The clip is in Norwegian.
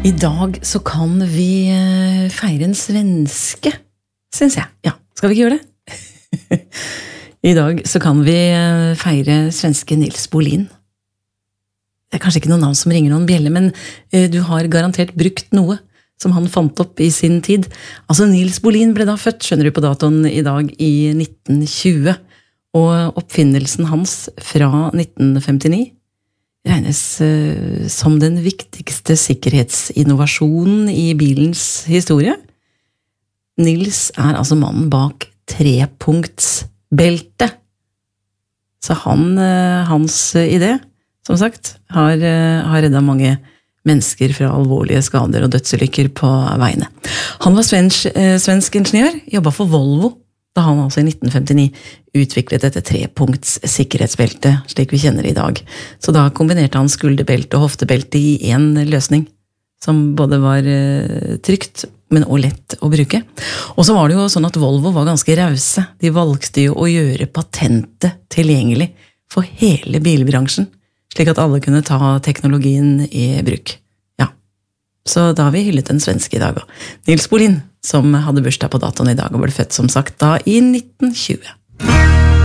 I dag så kan vi feire en svenske, synes jeg. Ja, skal vi ikke gjøre det? I dag så kan vi feire svenske Nils Bohlin. Det kanskje ikke noen navn som ringer noen bjelle, men du har garantert brukt noe som han fant opp i sin tid. Altså, Nils Bohlin ble da født, skjønner du på datoen i dag, i 1920, og oppfinnelsen hans fra 1959 regnes som den viktigste sikkerhetsinnovasjonen i bilens historie. Nils altså mannen bak trepunktsbeltet. Så hans idé, som sagt, har reddet mange mennesker fra alvorlige skader og dødsulykker på veiene. Han var svensk ingeniør, jobbet for Volvo, da han altså i 1959 utviklet dette trepunkts sikkerhetsbeltet, slik vi kjenner i dag. Så da kombinerte han skulderbelte og hoftebelte i en løsning, som både var trygt, men også lett å bruke. Og så var det jo sånn at Volvo var ganske rause. De valgte jo å gjøre patentet tilgjengelig for hele bilbransjen, slik at alle kunne ta teknologien i bruk. Ja, så da har vi hyllet en svenske i dag også. Nils Bohlin, som hadde bursdag på datoen i dag og ble født som sagt da i 1920.